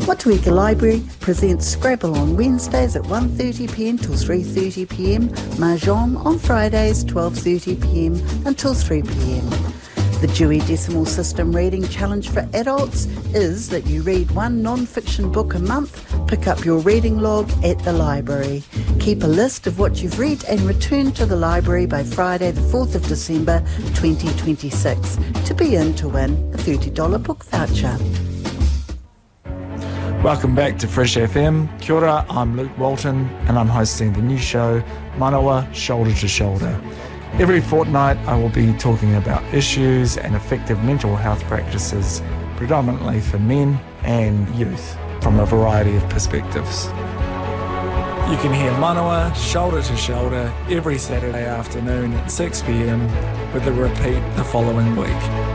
Motueka Library presents Scrabble on Wednesdays at 1:30pm till 3:30pm, Mahjong on Fridays 12:30pm until 3pm. The Dewey Decimal System Reading Challenge for adults is that you read one non-fiction book a month, pick up your reading log at the library. Keep a list of what you've read and return to the library by Friday the 4th of December 2026 to be in to win a $30 book voucher. Welcome back to Fresh FM. Kia ora, I'm Luke Walton and I'm hosting the new show Manawa Shoulder to Shoulder. Every fortnight I will be talking about issues and effective mental health practices, predominantly for men and youth, from a variety of perspectives. You can hear Manawa Shoulder to Shoulder every Saturday afternoon at 6pm with a repeat the following week.